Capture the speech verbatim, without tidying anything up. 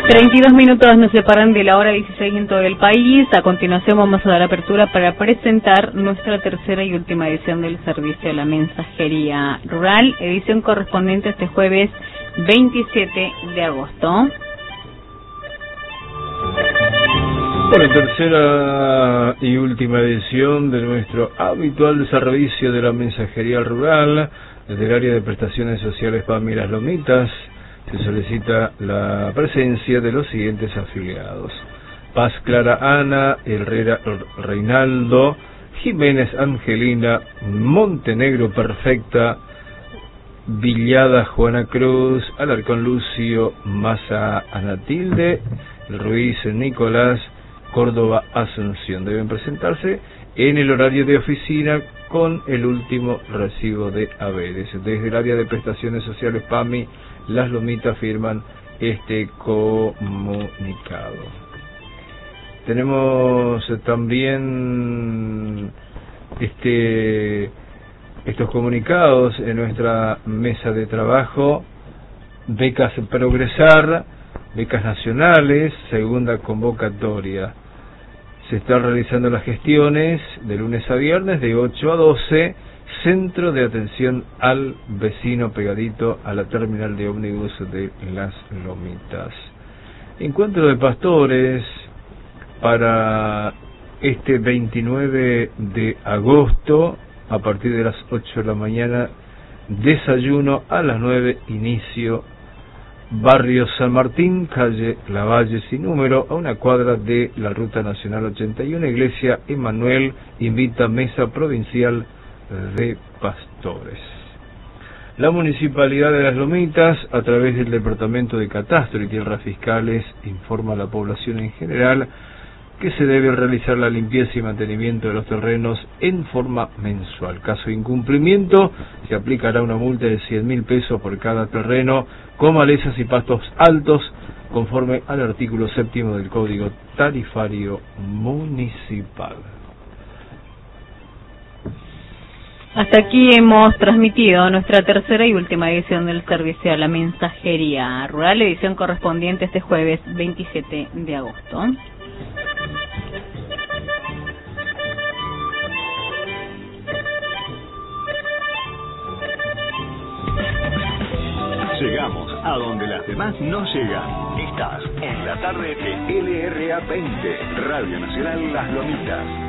treinta y dos minutos nos separan de la hora dieciséis en todo el país. A continuación vamos a dar apertura para presentar nuestra tercera y última edición del servicio de la mensajería rural, edición correspondiente a este jueves veintisiete de agosto. Bueno, tercera y última edición de nuestro habitual servicio de la mensajería rural desde el área de prestaciones sociales P A M y Las Lomitas. Se solicita la presencia de los siguientes afiliados: Paz Clara Ana, Herrera Reinaldo, Jiménez Angelina, Montenegro Perfecta, Villada Juana Cruz, Alarcón Lucio, Maza Anatilde, Ruiz Nicolás, Córdoba Asunción. Deben presentarse en el horario de oficina con el último recibo de haberes. Desde el área de prestaciones sociales P A M I Las Lomitas firman este comunicado. Tenemos también este estos comunicados en nuestra mesa de trabajo: becas Progresar, becas nacionales, segunda convocatoria. Se están realizando las gestiones de lunes a viernes de ocho a doce, centro de atención al vecino pegadito a la terminal de ómnibus de Las Lomitas. Encuentro de pastores para este veintinueve de agosto a partir de las ocho de la mañana, desayuno a las nueve, inicio. Barrio San Martín, calle Lavalle sin número, a una cuadra de la Ruta Nacional ochenta y uno, Iglesia Emanuel. Invita Mesa Provincial de Pastores. La Municipalidad de Las Lomitas, a través del Departamento de Catastro y Tierras Fiscales, informa a la población en general que se debe realizar la limpieza y mantenimiento de los terrenos en forma mensual. Caso de incumplimiento, se aplicará una multa de cien mil pesos por cada terreno con malezas y pastos altos, conforme al artículo séptimo del Código Tarifario Municipal. Hasta aquí hemos transmitido nuestra tercera y última edición del servicio de la mensajería rural, edición correspondiente este jueves veintisiete de agosto. Llegamos a donde las demás no llegan. Estás en la tarde de L R A veinte, Radio Nacional Las Lomitas.